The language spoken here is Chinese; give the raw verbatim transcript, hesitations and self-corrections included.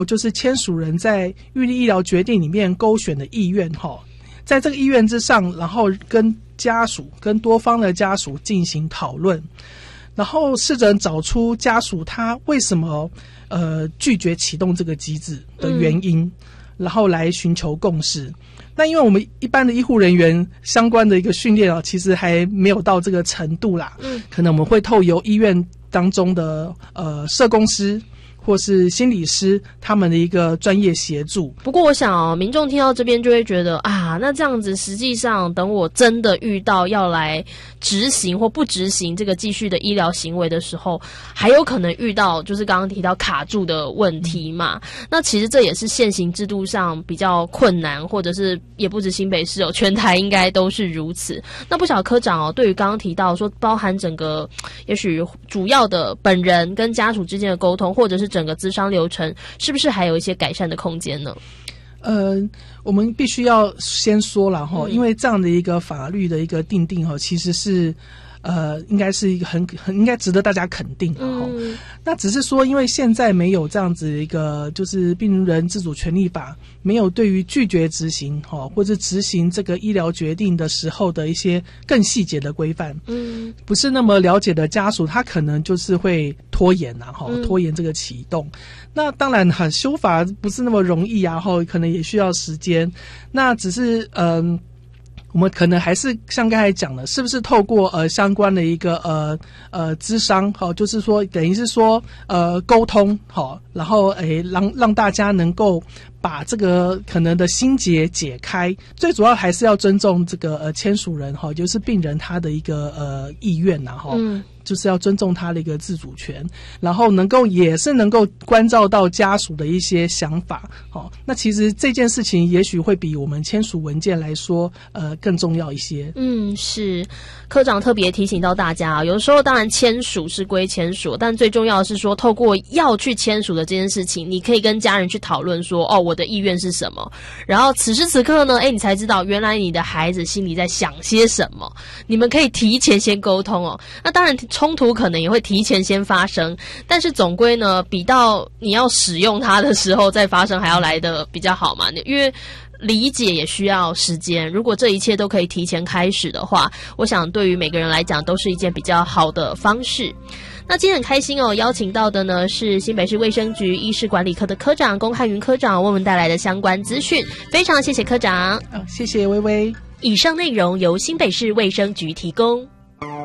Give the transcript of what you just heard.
就是签署人在预立医疗决定里面勾选的意愿，在这个意愿之上，然后跟家属跟多方的家属进行讨论，然后试着找出家属他为什么呃拒绝启动这个机制的原因，嗯、然后来寻求共识。那因为我们一般的医护人员相关的一个训练啊，其实还没有到这个程度啦，嗯，可能我们会透由医院当中的呃社工师或是心理师他们的一个专业协助。 不过我想哦，民众听到这边就会觉得啊，那这样子实际上等我真的遇到要来执行或不执行这个继续的医疗行为的时候，还有可能遇到就是刚刚提到卡住的问题嘛。嗯、那其实这也是现行制度上比较困难，或者是也不止新北市哦，全台应该都是如此。那不晓得科长哦，对于刚刚提到说包含整个也许主要的本人跟家属之间的沟通，或者是整个咨商流程，是不是还有一些改善的空间呢？ 呃，我们必须要先说了哈，因为这样的一个法律的一个订定哈，其实是呃，应该是一个很很应该值得大家肯定的哈。嗯、那只是说，因为现在没有这样子一个就是病人自主权利法，没有对于拒绝执行哈，或者执行这个医疗决定的时候的一些更细节的规范。嗯，不是那么了解的家属，他可能就是会拖延呐、啊，哈、嗯，拖延这个启动。那当然哈，修法不是那么容易啊，哈，可能也需要时间。那只是嗯。呃我们可能还是像刚才讲的，是不是透过呃相关的一个呃呃咨商，好、哦，就是说等于是说呃沟通，好、哦，然后诶让让大家能够把这个可能的心结解开。最主要还是要尊重这个呃签署人哈、哦，就是病人他的一个呃意愿呐哈。哦嗯就是要尊重他的一个自主权，然后能够也是能够关照到家属的一些想法。好、哦，那其实这件事情也许会比我们签署文件来说，呃，更重要一些。 嗯，是科长特别提醒到大家，有的时候当然签署是归签署，但最重要的是说，透过要去签署的这件事情，你可以跟家人去讨论说，哦，我的意愿是什么。然后此时此刻呢，哎，你才知道原来你的孩子心里在想些什么。你们可以提前先沟通哦。那当然。冲突可能也会提前先发生，但是总归呢，比到你要使用它的时候再发生还要来得比较好嘛，因为理解也需要时间。如果这一切都可以提前开始的话，我想对于每个人来讲都是一件比较好的方式。那今天很开心哦，邀请到的呢是新北市卫生局医事管理科的科长龚汉云科长为我们带来的相关资讯，非常谢谢科长。 哦，谢谢薇薇。 以上内容由新北市卫生局提供。